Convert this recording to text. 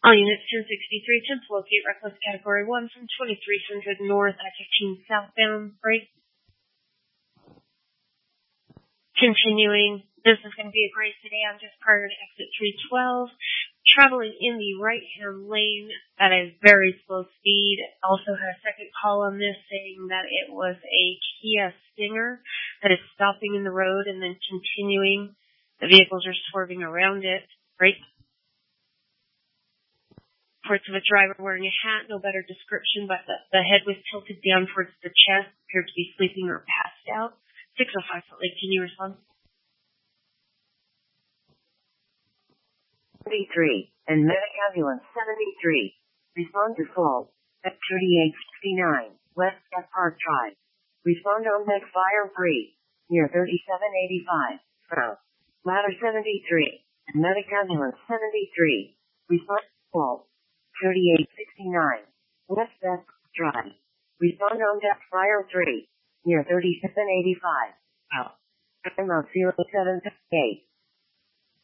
All units 1063, 10 to locate reckless category 1 from 2300 north at 15 southbound. Break. Continuing, this is going to be a gray sedan just prior to exit 312. Traveling in the right-hand lane at a very slow speed. Also had a second call on this saying that it was a Kia Stinger that is stopping in the road and then continuing. The vehicles are swerving around it. Right. Reports of a driver wearing a hat, no better description, but the head was tilted down towards the chest, appeared to be sleeping or passed out. 605 Salt Lake, can you respond? 73 and medic ambulance 73. Respond to fault at 3869 West at Park Drive. Respond on Neck Fire Free near 3785 South. Ladder 73 and medic ambulance 73. Respond to fault 3869 West at Park Drive. Respond on Neck Fire 3 near 3785 South. Time of 0758.